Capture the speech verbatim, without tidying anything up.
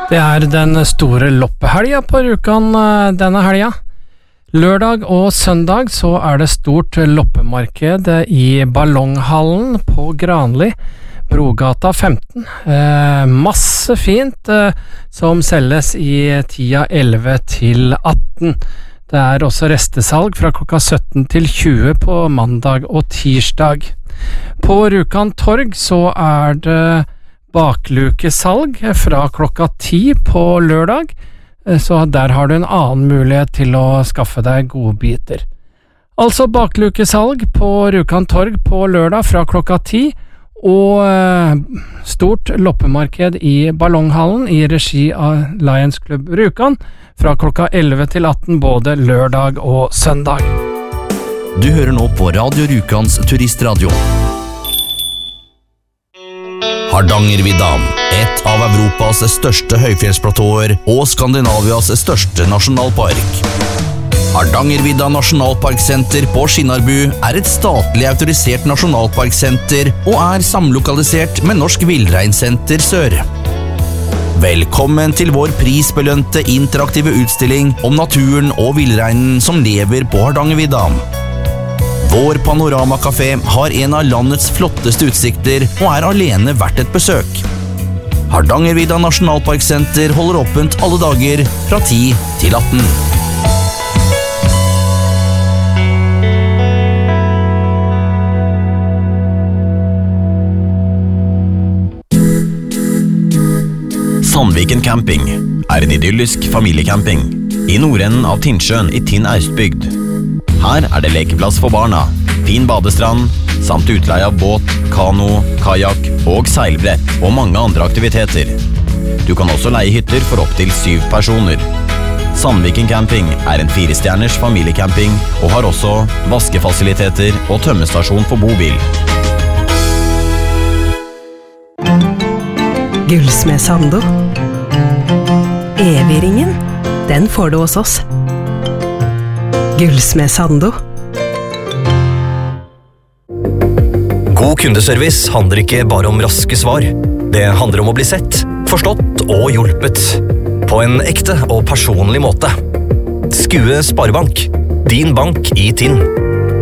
Det er den store loppehelga på Rjukan denne helga. Lørdag og søndag så er det stort loppemarked i Ballonghallen på Granli, Brogata femten. Eh, masse fint eh, som selges i tida elleve til atten. Det er også restesalg fra klokka sytten til tjue på mandag og tirsdag. På Rjukan torg så er det baklukesalg fra klokka ti på lørdag, så der har du en annen mulighet til å skaffe deg godbiter. Altså baklukesalg på Rjukan torg på lørdag fra klokka ti, og stort loppemarked i Ballonghallen i regi av Lions Club Rjukan fra klokka elleve til atten både lørdag og søndag. Du hører nå på Radio Rjukans turistradio. Hardangerviddaen, et av Europas største høyfjellsplatåer og Skandinavias største nasjonalpark. Hardangervidda nasjonalparksenter på Skinnarbu er et statlig autorisert nasjonalparksenter og er samlokalisert med Norsk Villreinsenter Sør. Velkommen til vår prisbelønte interaktive utstilling om naturen og villreinen som lever på Hardangerviddaen. Vår panoramakafé har en av landets flotteste utsikter og er alene verdt et besøk. Hardangervidda nasjonalparksenter holder åpent alle dager fra ti til atten. Sandviken camping er en idyllisk familiecamping i nordenden av Tinnsjøen i Tinn Austbygd. Her er det lekeplass for barna, fin badestrand, samt utleie av båt, kano, kajak og seilbrett og mange andre aktiviteter. Du kan også leie hytter for opp til syv personer. Sandviken camping er en firestjerners familiecamping og har også vaskefasiliteter og tømmestasjon for bobil. Gullsmed Sando. Evigringen, den får du hos oss. Gullsmed Sando. God kundeservice handler ikke bare om raske svar. Det handler om å bli sett, forstått og hjulpet. På en ekte og personlig måte. Skue Sparebank. Din bank i Tinn.